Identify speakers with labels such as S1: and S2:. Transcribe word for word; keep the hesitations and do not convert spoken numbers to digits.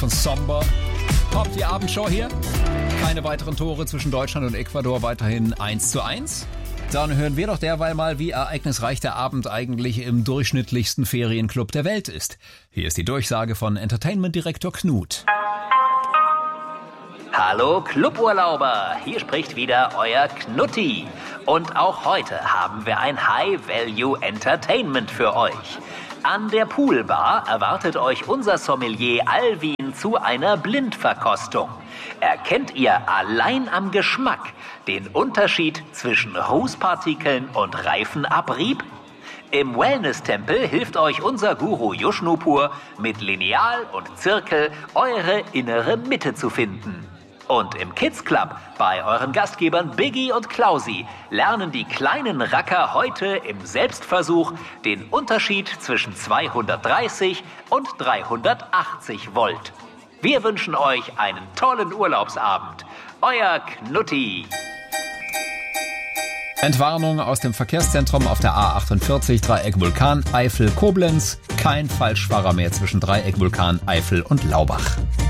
S1: von Somber. Top, die Abendshow hier. Keine weiteren Tore zwischen Deutschland und Ecuador, weiterhin eins zu eins. Dann hören wir doch derweil mal, wie ereignisreich der Abend eigentlich im durchschnittlichsten Ferienclub der Welt ist. Hier ist die Durchsage von Entertainment-Direktor Knut.
S2: Hallo Cluburlauber, hier spricht wieder euer Knutti. Und auch heute haben wir ein High-Value-Entertainment für euch. An der Poolbar erwartet euch unser Sommelier Alvin zu einer Blindverkostung. Erkennt ihr allein am Geschmack den Unterschied zwischen Rußpartikeln und Reifenabrieb? Im Wellness-Tempel hilft euch unser Guru Yushnupur mit Lineal und Zirkel eure innere Mitte zu finden. Und im Kids Club bei euren Gastgebern Biggie und Klausi lernen die kleinen Racker heute im Selbstversuch den Unterschied zwischen zweihundertdreißig und dreihundertachtzig Volt. Wir wünschen euch einen tollen Urlaubsabend. Euer Knutti.
S1: Entwarnung aus dem Verkehrszentrum auf der A achtundvierzig, Dreieck Vulkan, Eifel, Koblenz. Kein Falschfahrer mehr zwischen Dreieck Vulkan, Eifel und Laubach.